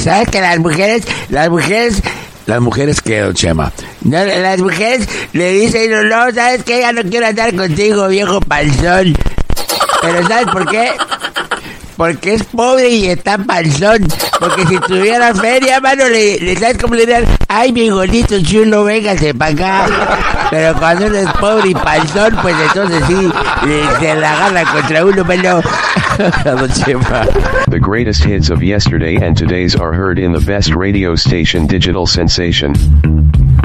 ¿Sabes que las mujeres que, don Chema, no, las mujeres le dicen, no, ¿sabes qué? Ya no quiero andar contigo, viejo panzón. Pero ¿sabes por qué? Porque es pobre y está panzón. Porque si tuviera feria, mano, le ¿sabes cómo le dirían? Ay, mi gordito chulo, véngase para acá. Pero cuando uno es pobre y panzón, pues entonces sí, se la agarra contra uno, pero... The greatest hits of yesterday and today's are heard in the best radio station Digital Sensation.